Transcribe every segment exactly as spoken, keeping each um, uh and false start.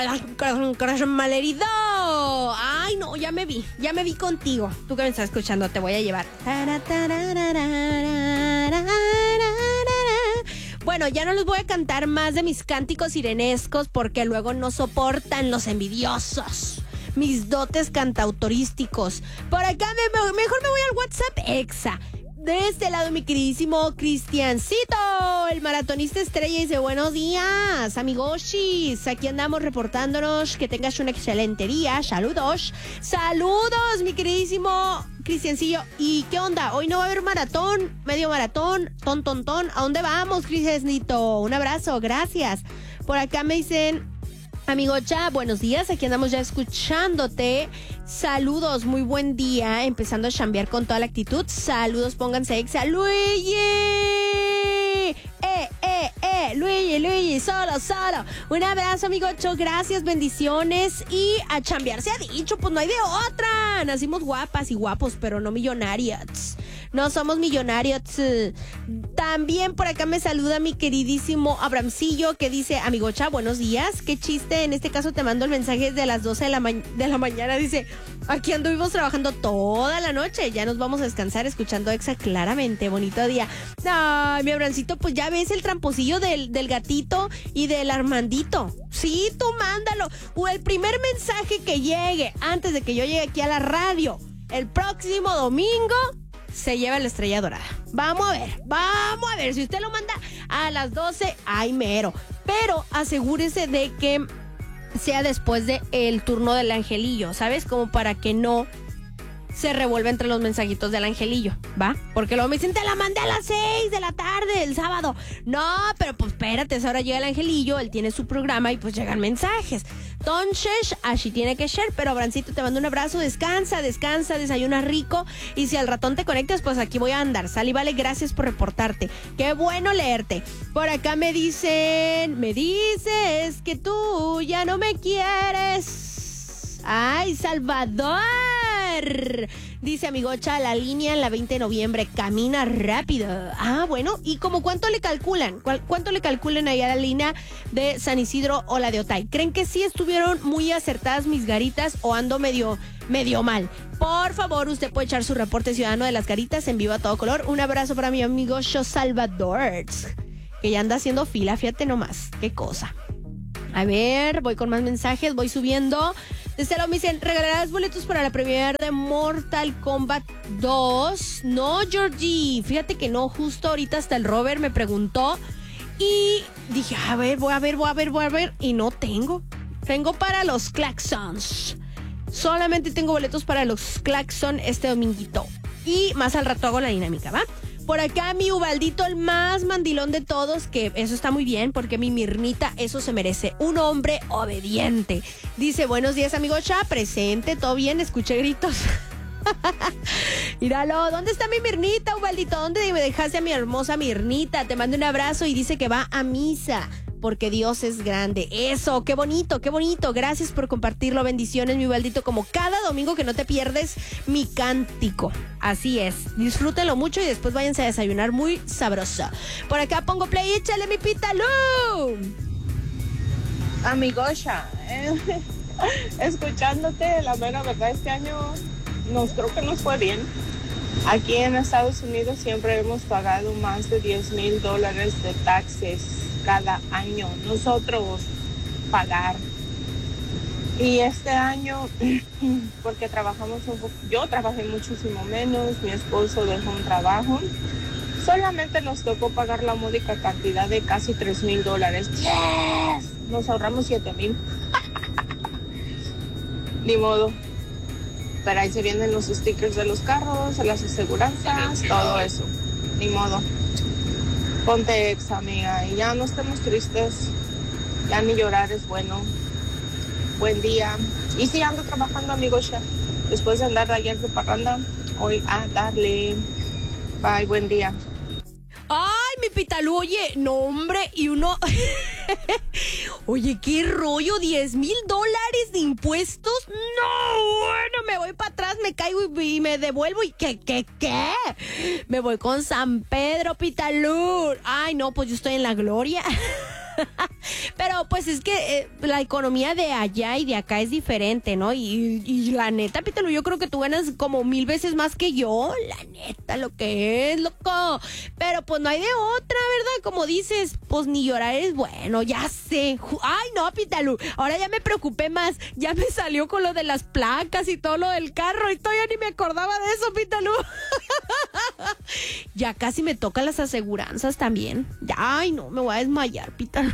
corazón, corazón malherido. Ay, no, ya me vi, ya me vi contigo. Tú que me estás escuchando, te voy a llevar. Bueno, ya no les voy a cantar más de mis cánticos sirenescos porque luego no soportan los envidiosos. Mis dotes cantautorísticos. Por acá me, mejor me voy al WhatsApp Exa. De este lado, mi queridísimo Cristiancito, el maratonista estrella, dice: buenos días, amigoshis. Aquí andamos reportándonos. Que tengas un excelente día. Saludos. Saludos, mi queridísimo Cristiancillo. ¿Y qué onda? Hoy no va a haber maratón, medio maratón, ton, ton, ton. ¿A dónde vamos, Cristiancito? Un abrazo, gracias. Por acá me dicen: amigocha, buenos días, aquí andamos ya escuchándote. Saludos, muy buen día, empezando a chambear con toda la actitud. Saludos, pónganse exa. Luigi, eh, eh, eh, Luigi, Luigi, solo, solo. Un abrazo, amigocho, gracias, bendiciones. Y a chambear se ha dicho, pues no hay de otra. Nacimos guapas y guapos, pero no millonarias. No somos millonarios. También por acá me saluda mi queridísimo Abramcillo, que dice: amigocha, buenos días. Qué chiste, en este caso te mando el mensaje de las doce de la, ma- de la mañana. Dice: aquí anduvimos trabajando toda la noche, ya nos vamos a descansar escuchando Exa claramente. Bonito día. Ay, mi Abrancito, pues ya ves el tramposillo del, del gatito y del Armandito. Sí, tú mándalo. O el primer mensaje que llegue antes de que yo llegue aquí a la radio el próximo domingo se lleva la estrella dorada. Vamos a ver, vamos a ver. Si usted lo manda a las doce, ay mero. Pero asegúrese de que sea después del turno del angelillo, ¿sabes? Como para que no se revuelva entre los mensajitos del angelillo, ¿va? Porque luego me dicen: te la mandé a las seis de la tarde el sábado. No, pero pues espérate, ahora llega el angelillo, él tiene su programa y pues llegan mensajes. Entonces, así tiene que ser. Pero Abrancito, te mando un abrazo, descansa, descansa, desayuna rico. Y si al ratón te conectas, pues aquí voy a andar. Sal y vale, gracias por reportarte. Qué bueno leerte. Por acá me dicen, me dices que tú ya no me quieres. Ay, Salvador. Dice amigocha, la línea en la veinte de noviembre camina rápido. Ah, bueno, ¿y como cuánto le calculan? ¿Cuál, ¿Cuánto le calculan ahí a la línea de San Isidro o la de Otay? ¿Creen que sí estuvieron muy acertadas mis garitas o ando medio, medio mal? Por favor, usted puede echar su reporte ciudadano de las garitas en vivo a todo color. Un abrazo para mi amigo Yo Salvador, que ya anda haciendo fila, fíjate nomás, qué cosa. A ver, voy con más mensajes, voy subiendo. Desde luego me dicen: ¿regalarás boletos para la premiere de Mortal Kombat dos? No, Georgie, fíjate que no, justo ahorita hasta el Robert me preguntó y dije: a ver, voy a ver, voy a ver, voy a ver, y no tengo. Tengo para los Claxons. Solamente tengo boletos para los Claxon este dominguito. Y más al rato hago la dinámica, ¿va? Por acá mi Ubaldito, el más mandilón de todos, que eso está muy bien porque mi Mirnita eso se merece, un hombre obediente. Dice: buenos días, amigo Cha, presente, todo bien, escuché gritos. Míralo, ¿dónde está mi Mirnita, Ubaldito? ¿Dónde me dejaste a mi hermosa Mirnita? Te mando un abrazo y dice que va a misa porque Dios es grande. Eso, qué bonito, qué bonito. Gracias por compartirlo. Bendiciones, mi Ubaldito, como cada domingo que no te pierdes mi cántico. Así es. Disfrútenlo mucho y después váyanse a desayunar muy sabroso. Por acá pongo play, échale mi Pitalú. Amigocha, eh, escuchándote, la mera verdad, este año nos creo que nos fue bien. Aquí en Estados Unidos siempre hemos pagado más de diez mil dólares de taxes cada año, nosotros pagar. Y este año, porque trabajamos un poco, yo trabajé muchísimo menos, mi esposo dejó un trabajo, solamente nos tocó pagar la módica cantidad de casi tres mil dólares. ¡Yes! Nos ahorramos siete mil. Ni modo. Pero ahí se vienen los stickers de los carros, las aseguranzas, todo eso. Ni modo. Ponte ex, amiga, y ya no estemos tristes. Ya ni llorar es bueno. Buen día. Y sí, ando trabajando, amigo chef. Después de andar ayer de parranda, hoy a darle. Bye, buen día. Ay, mi Pitalú, oye, no, hombre, y uno... Oye, ¿qué rollo? ¿diez mil dólares de impuestos? No, bueno, me voy para atrás, me caigo y, y me devuelvo. ¿Y qué, qué, qué? Me voy con San Pedro, Pitalú. Ay, no, pues yo estoy en la gloria. Pero pues es que eh, la economía de allá y de acá es diferente, ¿no? Y, y la neta, Pítalo, yo creo que tú ganas como mil veces más que yo. La neta, lo que es, loco. Pero pues no hay de otra, ¿verdad? Como dices, pues ni llorar es bueno, ya sé. Ay, no, Pítalo, ahora ya me preocupé más. Ya me salió con lo de las placas y todo lo del carro y todavía ni me acordaba de eso, Pítalo. Ya casi me tocan las aseguranzas también. Ay, no, me voy a desmayar, Pítalo.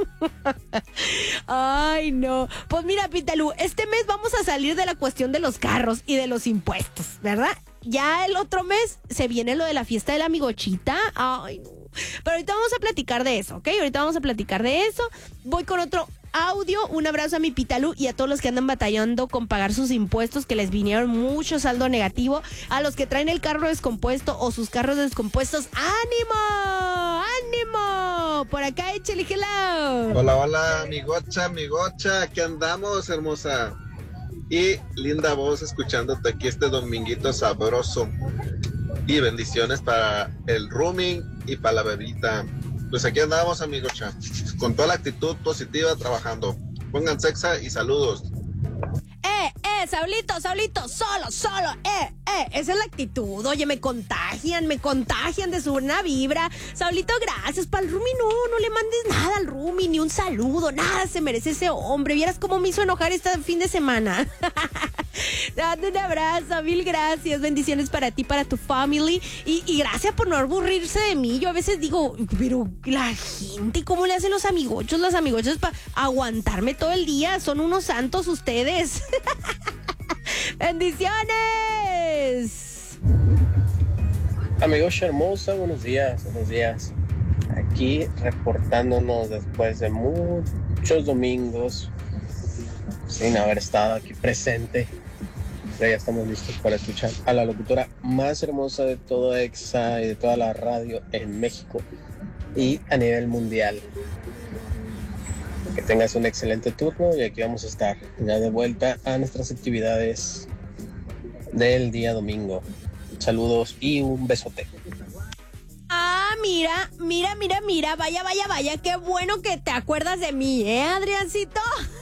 Ay, no. Pues mira, Pítalo, este mes vamos a salir de la cuestión de los carros y de los impuestos, ¿verdad? Ya el otro mes se viene lo de la fiesta de la amigochita. Ay, no. Pero ahorita vamos a platicar de eso, ¿ok? Ahorita vamos a platicar de eso. Voy con otro audio. Un abrazo a mi Pítalo y a todos los que andan batallando con pagar sus impuestos, que les vinieron mucho saldo negativo. A los que traen el carro descompuesto o sus carros descompuestos, ¡ánimo! ¡Ánimo! Por acá, échale hello. Hola, hola, amigocha, amigocha, aquí andamos, hermosa. Y linda voz escuchándote aquí este dominguito sabroso. Y bendiciones para el rooming y para la bebita. Pues aquí andamos, amigocha, con toda la actitud positiva trabajando. Pongan sexa y saludos. Eh, eh, Saulito, Saulito, solo, solo, eh, eh, esa es la actitud. Oye, me contagian, me contagian de su buena vibra. Saulito, gracias. Para el Rumi, no, no le mandes nada al Rumi, ni un saludo, nada se merece ese hombre. Vieras cómo me hizo enojar este fin de semana. Date un abrazo, mil gracias. Bendiciones para ti, para tu family. Y, y gracias por no aburrirse de mí. Yo a veces digo, pero la gente, ¿cómo le hacen los amigochos, las amigochas para aguantarme todo el día? Son unos santos ustedes. Bendiciones. Amigocha hermosa, buenos días, buenos días. Aquí reportándonos después de muchos domingos sin haber estado aquí presente. Pero ya estamos listos para escuchar a la locutora más hermosa de todo Exa y de toda la radio en México y a nivel mundial. Que tengas un excelente turno y aquí vamos a estar ya de vuelta a nuestras actividades del día domingo. Saludos y un besote. Ah, mira, mira, mira, mira, vaya, vaya, vaya, qué bueno que te acuerdas de mí, ¿eh, Adriancito?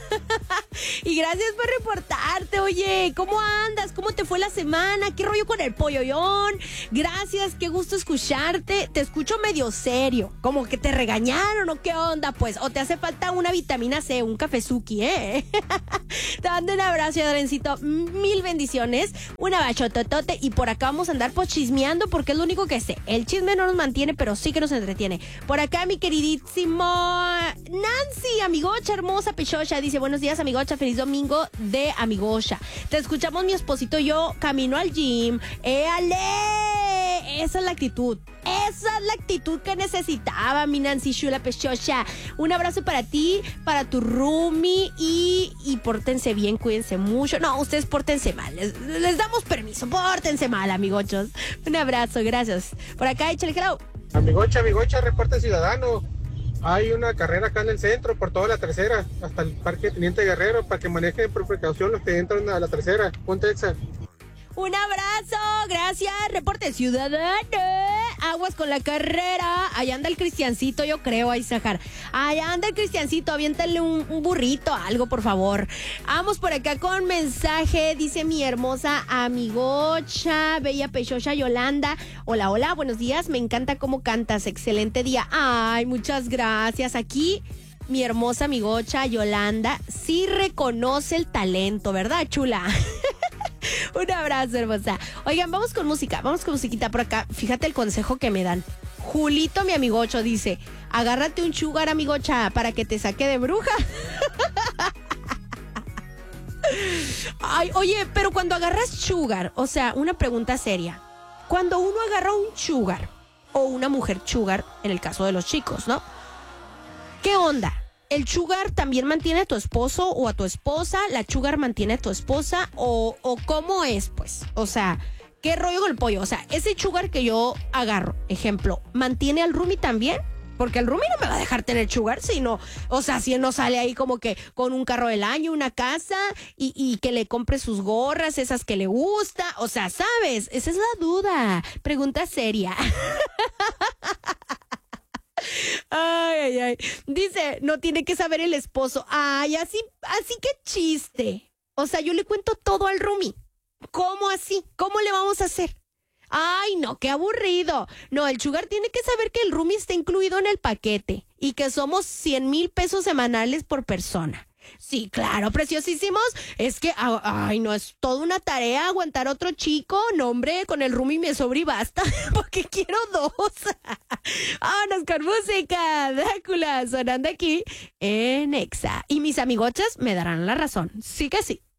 Y gracias por reportarte, oye, ¿cómo andas? ¿Cómo te fue la semana? ¿Qué rollo con el polloyón? Gracias, qué gusto escucharte. Te escucho medio serio, como que te regañaron o qué onda, pues, o te hace falta una vitamina C, un cafezuki, ¿eh? Te mando un abrazo, Adriancito, mil bendiciones, un abachototote, y por acá vamos a andar pues chismeando porque es lo único que sé. El chisme no nos mantiene, pero sí que nos entretiene. Por acá mi queridísimo Nancy, amigocha hermosa, pechocha, dice, buenos días, amigocha, feliz domingo de amigocha. Te escuchamos mi esposito y yo camino al gym. ¡Éale! Esa es la actitud. Esa es la actitud que necesitaba mi Nancy Chula Pechocha. Un abrazo para ti, para tu roomie y, y pórtense bien, cuídense mucho. No, ustedes pórtense mal. Les, les damos permiso, pórtense mal, amigochos. Un abrazo, gracias. Por acá, échale hello. Amigocha, amigocha, reporte ciudadano. Hay una carrera acá en el centro, por toda la tercera, hasta el Parque Teniente Guerrero, para que manejen por precaución los que entran a la tercera. Ponte Exa. Un abrazo, gracias, reporte ciudadano. Aguas con la carrera. Allá anda el Cristiancito, yo creo, ahí Sajar. Allá anda el Cristiancito, aviéntale un, un burrito, algo, por favor. Vamos por acá con mensaje, dice mi hermosa amigocha, bella pechocha Yolanda. Hola, hola, buenos días, me encanta cómo cantas, excelente día. Ay, muchas gracias. Aquí mi hermosa amigocha Yolanda sí reconoce el talento, ¿verdad, chula? Un abrazo, hermosa. Oigan, vamos con música, vamos con musiquita por acá. Fíjate el consejo que me dan. Julito, mi amigocho, dice, agárrate un sugar, amigocha, para que te saque de bruja. Ay, oye, pero cuando agarras sugar, o sea, una pregunta seria. Cuando uno agarra un sugar, o una mujer sugar, en el caso de los chicos, ¿no? ¿Qué onda? ¿El sugar también mantiene a tu esposo o a tu esposa? ¿La sugar mantiene a tu esposa? ¿O, o cómo es, pues? O sea, ¿qué rollo con el pollo? O sea, ese sugar que yo agarro, ejemplo, ¿mantiene al roomie también? Porque el roomie no me va a dejar tener sugar, sino, o sea, si él no sale ahí como que con un carro del año, una casa, y, y que le compre sus gorras, esas que le gusta. O sea, ¿sabes? Esa es la duda. Pregunta seria. Ay, ay, ay. Dice, no tiene que saber el esposo. Ay, así, así que chiste. O sea, yo le cuento todo al roomie. ¿Cómo así? ¿Cómo le vamos a hacer? Ay, no, qué aburrido. No, el sugar tiene que saber que el roomie está incluido en el paquete y que somos cien mil pesos semanales por persona. Sí, claro, preciosísimos. Es que, ay, no, es toda una tarea aguantar otro chico. No, hombre, con el roomie me sobra y basta, porque quiero dos. Vámonos con música. Drácula sonando aquí en Exa. Y mis amigochas me darán la razón. Sí que sí.